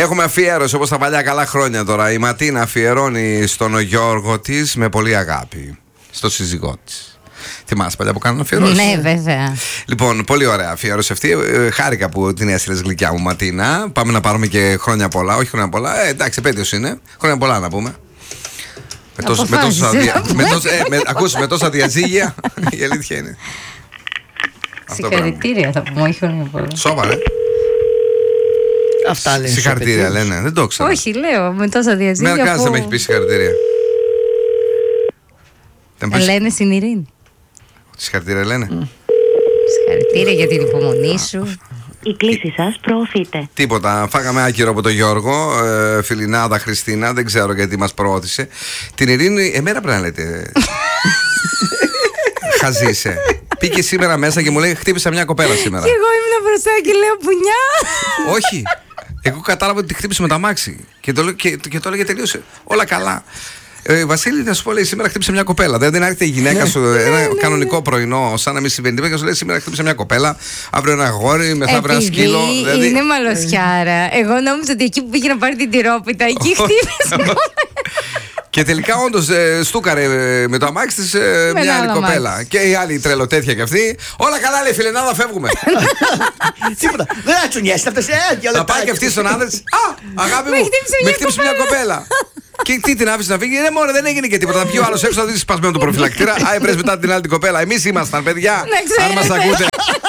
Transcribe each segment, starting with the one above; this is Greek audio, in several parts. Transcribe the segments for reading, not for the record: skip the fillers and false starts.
Έχουμε αφιέρωση όπως τα παλιά καλά χρόνια τώρα. Η Ματίνα αφιερώνει στον Γιώργο της με πολύ αγάπη. Στο σύζυγό της. Θυμάσαι παλιά που κάνουν αφιερώσεις? Ναι, βέβαια. Λοιπόν, πολύ ωραία αφιέρωση αυτή. Χάρηκα που την έστειλες, γλυκιά μου Ματίνα. Πάμε να πάρουμε και χρόνια πολλά. Όχι χρόνια πολλά. Εντάξει, επέτειος είναι. Χρόνια πολλά να πούμε. Με τόσα διαζύγια. Η αλήθεια είναι. Συγχαρητήρια θα πούμε, όχι χρόνια πολλά. Σοβαρά. Αυτά λένε. Συγχαρητήρια λένε. Δεν το ξέρω. Όχι, λέω με τόσα διαζύγια. Μέρα κανένας δεν με έχει πει συγχαρητήρια. Λένε στην Ειρήνη. Συγχαρητήρια λένε. Συγχαρητήρια για την υπομονή σου. Η κλήση σας προωθείται. Τίποτα. Φάγαμε άκυρο από τον Γιώργο, Φιλινάδα, Χριστίνα. Δεν ξέρω γιατί μας προώθησε. Την Ειρήνη, εμένα πρέπει να λέτε. Χαζίσαι. Πήγε σήμερα μέσα και μου λέει: χτύπησα μια κοπέλα σήμερα. Και εγώ ήμουν μπροστά και λέω πουνιά. Όχι. Εγώ κατάλαβα ότι τη χτύπησε με τα μάξι. Και το έλεγε τελείωσε. Όλα καλά. Βασίλη, να σου πω, λέει, σήμερα χτύπησε μια κοπέλα. Δεν έρχεται η γυναίκα σου ένα κανονικό πρωινό, σαν να μην συμβαίνει τίποτα, και σου λέει: σήμερα χτύπησε μια κοπέλα, αύριο ένα αγόρι, μεθαύριο ένα σκύλο. Δηλαδή... Είναι μαλωσιάρα. Εγώ νόμιζα ότι εκεί που πήγε να πάρει την τυρόπιτα, εκεί χτύπησε. Και τελικά όντως στούκαρε με το αμάξι της μια άλλη κοπέλα. Και η άλλη τρελοτέτια κι αυτή. Όλα καλά, λέει, Φιλενάδα, φεύγουμε. Τίποτα. Δεν θα τσουνιάσει αυτές. Θα πάει και αυτή στον άντρα της. Α, αγάπη μου, με χτύπησε μια κοπέλα. Και τι την άφησε να φύγει? Ναι, μόνο δεν έγινε και τίποτα. Θα πιει ο άλλος έξω, θα δει σπασμένο το προφυλακτήρα. Α, έπρεπε μετά την άλλη την κοπέλα. Εμείς ήμασταν, παιδιά. Αν μας ακούτε.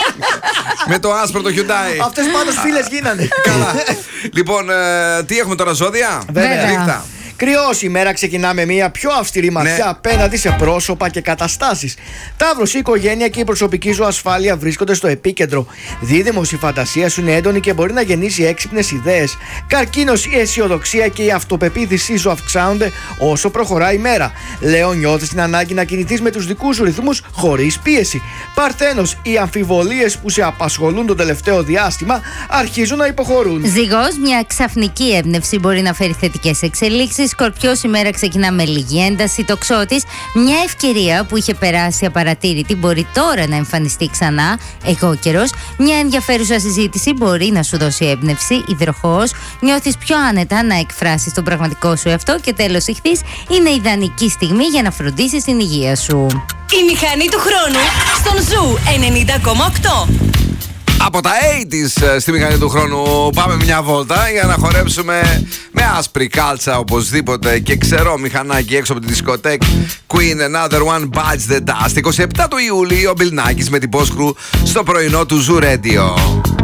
Με το άσπρο το Hyundai. Αυτές πάντως φίλες γίνανε. Καλά. Λοιπόν, τι έχουμε τώρα, ζώδια? Βέβαια. Κρυός, η μέρα ξεκινά με μια πιο αυστηρή ματιά απέναντι σε πρόσωπα και καταστάσεις. Ταύρος, η οικογένεια και η προσωπική σου ασφάλεια βρίσκονται στο επίκεντρο. Δίδυμος, η φαντασία σου είναι έντονη και μπορεί να γεννήσει έξυπνες ιδέες. Καρκίνος, η αισιοδοξία και η αυτοπεποίθησή σου αυξάνονται όσο προχωράει η μέρα. Λέων, νιώθεις την ανάγκη να κινηθείς με τους δικούς σου ρυθμούς χωρίς πίεση. Παρθένος, οι αμφιβολίες που σε απασχολούν το τελευταίο διάστημα αρχίζουν να υποχωρούν. Ζυγός, μια ξαφνική έμπνευση μπορεί να φέρει θετικές εξελίξεις. Σκορπιός, η μέρα ξεκινά με λίγη ένταση. Τοξότης, μια ευκαιρία που είχε περάσει απαρατήρητη μπορεί τώρα να εμφανιστεί ξανά. Εγώκερος, μια ενδιαφέρουσα συζήτηση μπορεί να σου δώσει έμπνευση. Υδροχόος, νιώθεις πιο άνετα να εκφράσεις τον πραγματικό σου εαυτό. Και τέλος, Ιχθύς, είναι ιδανική στιγμή για να φροντίσεις την υγεία σου. Η μηχανή του χρόνου στον Ζου 90,8. Από τα 80's στη μηχανή του χρόνου πάμε μια βόλτα για να χορέψουμε με άσπρη κάλτσα οπωσδήποτε και ξερό μηχανάκι έξω από τη δισκοτέκ. Queen, Another One Bites the Dust. 27 του Ιούλη ο Bill Nackis με την Post Crew στο πρωινό του Zoo Radio.